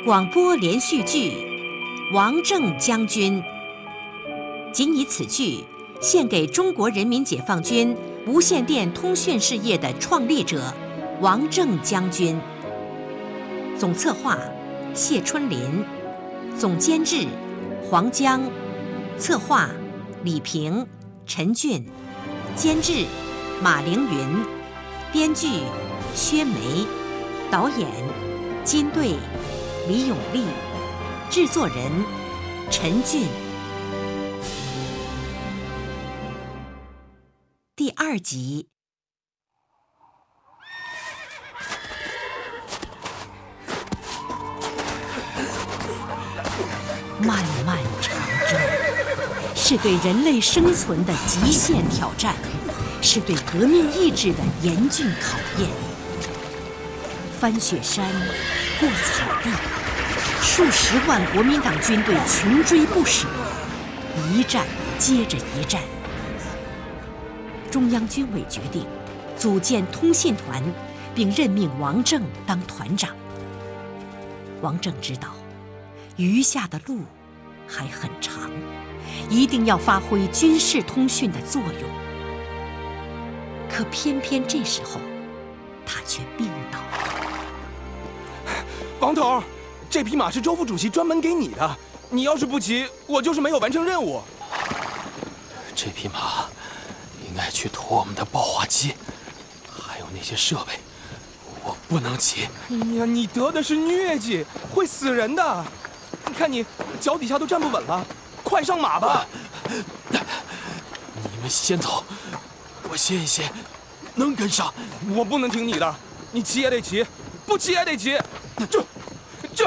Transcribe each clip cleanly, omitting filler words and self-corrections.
广播连续剧《王政将军》，仅以此剧献给中国人民解放军无线电通讯事业的创立者王政将军。总策划谢春林，总监制黄江，策划李平、陈俊，监制马凌云，编剧薛梅，导演金队、李永利，制作人陈俊。第2集。漫漫长征是对人类生存的极限挑战，是对革命意志的严峻考验。翻雪山，过草地，数十万国民党军队穷追不舍，一战接着一战。中央军委决定组建通信团，并任命王政当团长。王政知道余下的路还很长，一定要发挥军事通讯的作用。可偏偏这时候，他却病倒了。 王头，这匹马是周副主席专门给你的，你要是不骑，我就是没有完成任务。 这匹马应该去驮我们的爆化机，还有那些设备，我不能骑。 哎呀，你得的是疟疾，会死人的。你看你脚底下都站不稳了，快上马吧。 你们先走，我歇一歇，能跟上。 我不能听你的，你骑也得骑，不骑也得骑。这，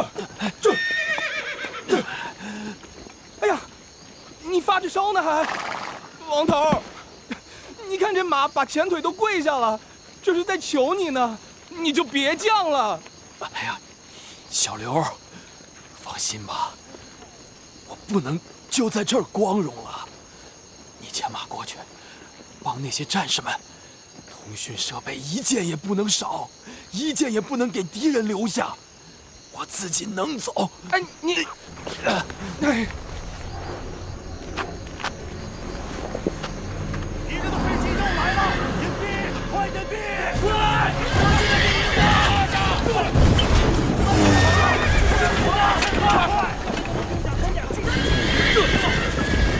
哎呀，你发着烧呢还？王头，你看这马把前腿都跪下了，这是在求你呢，你就别犟了。 哎呀，小刘，放心吧，我不能就在这儿光荣了。你牵马过去，帮那些战士们，通讯设备一件也不能少，一件也不能给敌人留下。我自己能走。 哎，你，哎。